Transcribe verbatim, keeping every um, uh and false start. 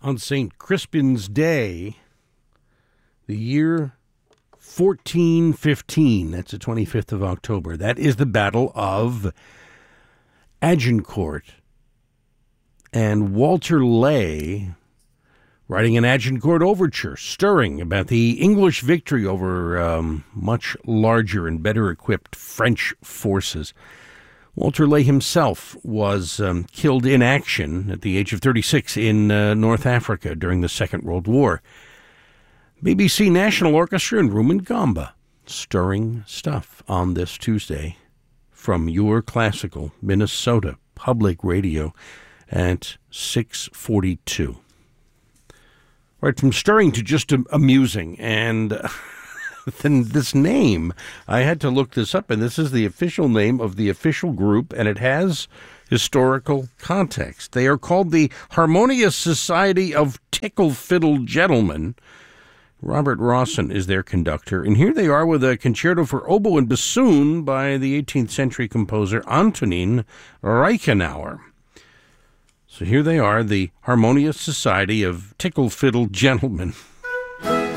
on Saint Crispin's Day, the year fourteen fifteen. That's the twenty-fifth of October. That is the Battle of Agincourt. And Walter Ley, writing an Agincourt overture, stirring about the English victory over um, much larger and better equipped French forces. Walter Ley himself was um, killed in action at the age of thirty-six in uh, North Africa during the Second World War. B B C National Orchestra and Rumangamba, stirring stuff on this Tuesday from your classical Minnesota Public Radio at six forty-two. Right, from stirring to just amusing, and uh, then this name, I had to look this up, and this is the official name of the official group, and it has historical context. They are called the Harmonious Society of Tickle Fiddle Gentlemen. Robert Rawson is their conductor, and here they are with a concerto for oboe and bassoon by the eighteenth century composer Antonin Reichenauer. So here they are, the Harmonious Society of Tickle Fiddle Gentlemen.